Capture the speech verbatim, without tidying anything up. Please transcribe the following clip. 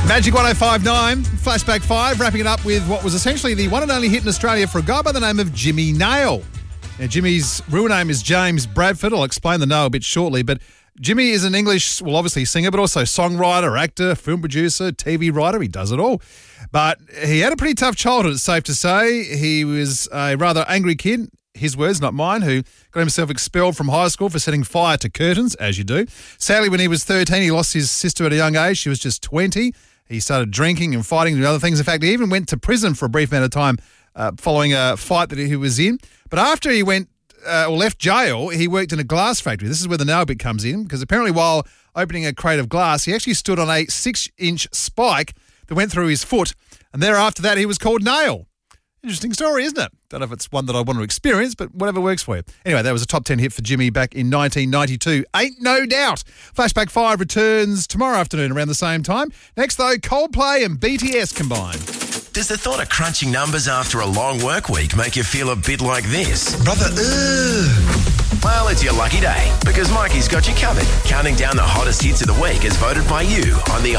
Magic one oh five point nine, Flashback five, wrapping it up with what was essentially the one and only hit in Australia for a guy by the name of Jimmy Nail. Now, Jimmy's real name is James Bradford. I'll explain the Nail a bit shortly, but Jimmy is an English, well, obviously singer, but also songwriter, actor, film producer, T V writer. He does it all. But he had a pretty tough childhood, it's safe to say. He was a rather angry kid, his words, not mine, who got himself expelled from high school for setting fire to curtains, as you do. Sadly, when he was thirteen, he lost his sister at a young age. She was just twenty. He started drinking and fighting and other things. In fact, he even went to prison for a brief amount of time uh, following a fight that he was in. But after he went uh, or left jail, he worked in a glass factory. This is where the nail bit comes in, because apparently while opening a crate of glass, he actually stood on a six-inch spike that went through his foot, and thereafter that he was called Nail. Interesting story, isn't it? Don't know if it's one that I want to experience, but whatever works for you. Anyway, that was a top ten hit for Jimmy back in nineteen ninety-two. Ain't no doubt. Flashback five returns tomorrow afternoon around the same time. Next, though, Coldplay and B T S combined. Does the thought of crunching numbers after a long work week make you feel a bit like this? Brother, ugh. Well, it's your lucky day, because Mikey's got you covered. Counting down the hottest hits of the week as voted by you on the